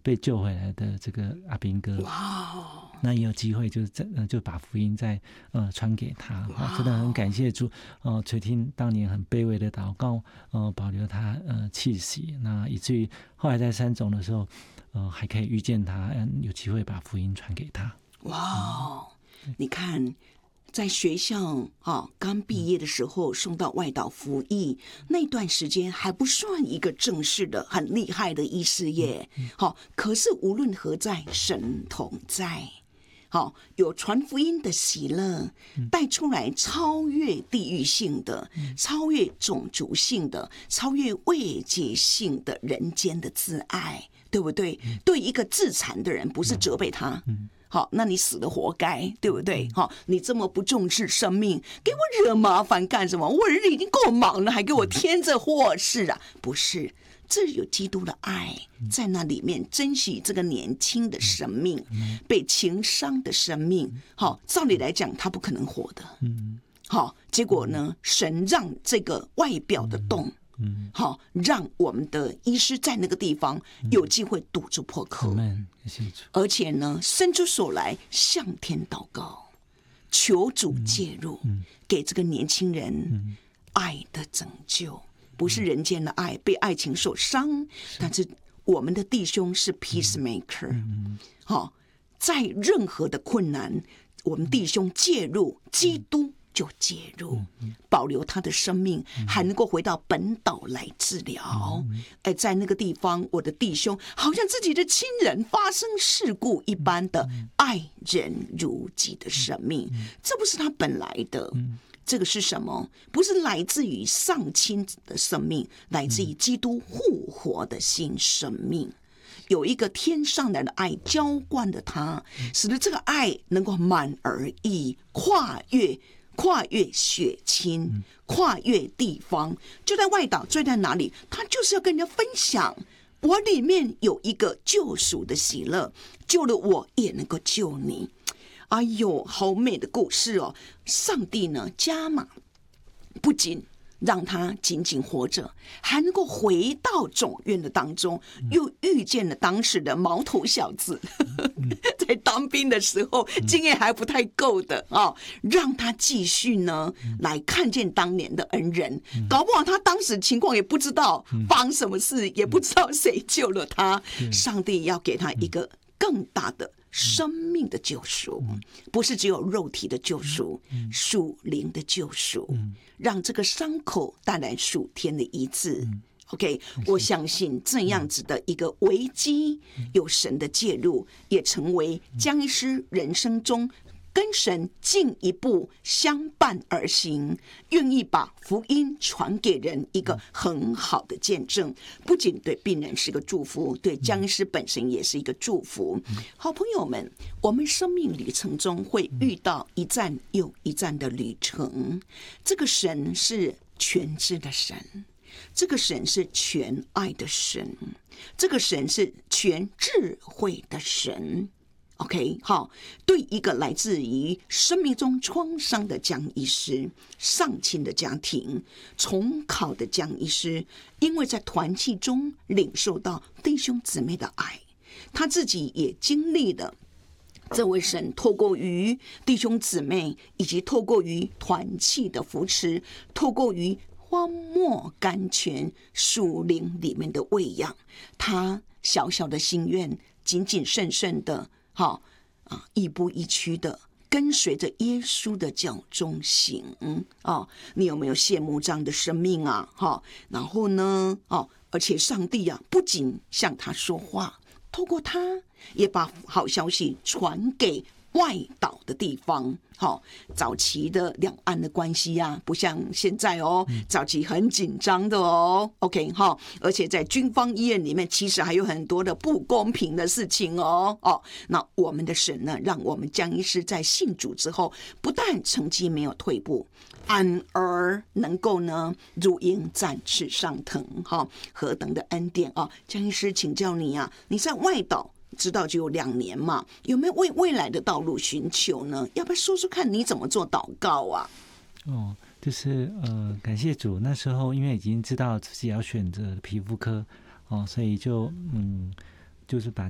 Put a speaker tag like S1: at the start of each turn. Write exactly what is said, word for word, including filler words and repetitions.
S1: 被救回来的这个阿兵哥。
S2: 哇，
S1: 那也有机会就在呃就把福音再呃传给他，哦，真的很感谢主，呃垂听当年很卑微的祷告，呃保留他呃气息，那以至于后来在三种的时候，呃还可以遇见他，嗯有机会把福音传给他。
S2: 哇，嗯，你看。在学校啊，刚毕业的时候送到外岛服役，那段时间还不算一个正式的很厉害的医师业。好，可是无论何在，神同在。好，有传福音的喜乐，带出来超越地域性的、超越种族性的、超越位阶性的人间的自爱，对不对？对一个自残的人，不是责备他。好，那你死了活该，对不对？好，你这么不重视生命，给我惹麻烦干什么？我日已经够忙了，还给我添这祸事啊！不是，这有基督的爱在那里面，珍惜这个年轻的生命，被情伤的生命。好，照理来讲，他不可能活的。好，结果呢，神让这个外表的洞。好，让我们的医师在那个地方有机会堵住破口，而且呢，伸出手来向天祷告，求主介入，给这个年轻人爱的拯救，不是人间的爱，被爱情所伤，但是我们的弟兄是 peacemaker， 好，在任何的困难，我们弟兄介入，基督就介入，保留他的生命，还能够回到本岛来治疗。而在那个地方，我的弟兄好像自己的亲人发生事故一般的爱人如己的生命，这不是他本来的。这个是什么？不是来自于丧亲的生命，来自于基督复活的新生命。有一个天上来的爱浇灌了他，使得这个爱能够满而溢，跨越跨越血亲，跨越地方，就在外岛，就在哪里，他就是要跟人家分享，我里面有一个救赎的喜乐，救了我也能够救你。哎呦，好美的故事哦！上帝呢，加码，不仅让他仅仅活着，还能够回到总院的当中，又遇见了当时的毛头小子，在当兵的时候经验还不太够的啊，让他继续呢来看见当年的恩人，搞不好他当时情况也不知道发生什么事，也不知道谁救了他，上帝要给他一个更大的生命的救赎，不是只有肉体的救赎，属灵的救赎，让这个伤口带来属天的医治。OK， 我相信这样子的一个危机，有神的介入，也成为江医师人生中跟神进一步相伴而行，愿意把福音传给人一个很好的见证，不仅对病人是个祝福，对江医师本身也是一个祝福。好朋友们，我们生命旅程中会遇到一站又一站的旅程，这个神是全知的神，这个神是全爱的神，这个神是全智慧的神。OK， 好，对一个来自于生命中创伤的江医师，丧亲的家庭，重考的江医师，因为在团契中领受到弟兄姊妹的爱，他自己也经历了这位神透过于弟兄姊妹，以及透过于团契的扶持，透过于荒漠甘泉树林里面的喂养，他小小的心愿，谨谨慎慎的，好啊，一步一趋的跟随着耶稣的脚中行啊！你有没有羡慕这样的生命啊？哈，然后呢，哦，而且上帝啊，不仅向他说话，透过他也把好消息传给外岛的地方。好，早期的两岸的关系啊，不像现在哦，早期很紧张的哦。OK， 哈，而且在军方医院里面，其实还有很多的不公平的事情哦。哦，那我们的神呢，让我们江医师在信主之后，不但成绩没有退步，反而能够呢如鹰展翅上腾。哈，何等的恩典啊！江医师，请教你啊，你在外岛知道就有两年嘛，有没有为未来的道路寻求呢？要不要说说看你怎么做祷告啊？
S1: 哦，就是呃，感谢主，那时候因为已经知道自己要选择皮肤科哦，所以就嗯，就是把